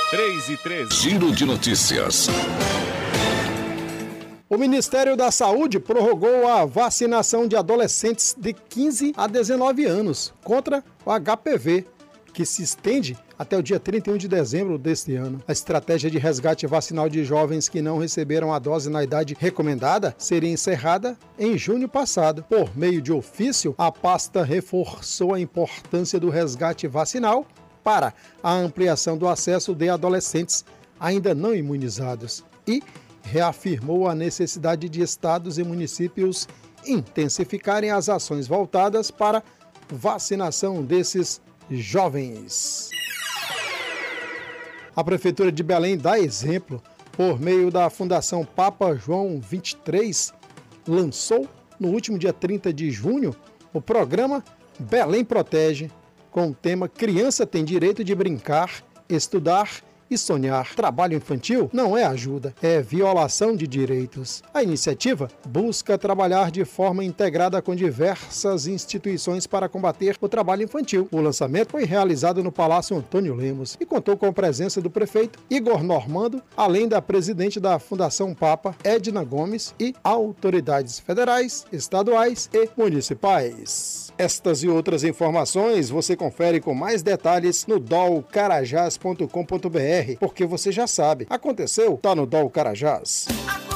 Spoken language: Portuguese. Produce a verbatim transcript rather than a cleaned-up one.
três e três. Giro de notícias. O Ministério da Saúde prorrogou a vacinação de adolescentes de quinze a dezenove anos contra o H P V, que se estende até o dia trinta e um de dezembro deste ano. A estratégia de resgate vacinal de jovens que não receberam a dose na idade recomendada seria encerrada em junho passado. Por meio de ofício, a pasta reforçou a importância do resgate vacinal para a ampliação do acesso de adolescentes ainda não imunizados e reafirmou a necessidade de estados e municípios intensificarem as ações voltadas para vacinação desses jovens. A Prefeitura de Belém dá exemplo. Por meio da Fundação Papa João vinte e três, lançou no último dia trinta de junho o programa Belém Protege, com o tema Criança tem direito de brincar, estudar e sonhar. Trabalho infantil não é ajuda, é violação de direitos. A iniciativa busca trabalhar de forma integrada com diversas instituições para combater o trabalho infantil. O lançamento foi realizado no Palácio Antônio Lemos e contou com a presença do prefeito Igor Normando, além da presidente da Fundação Papa, Edna Gomes, e autoridades federais, estaduais e municipais. Estas e outras informações você confere com mais detalhes no dol carajás ponto com ponto br, porque você já sabe, aconteceu, tá no Dol Carajás.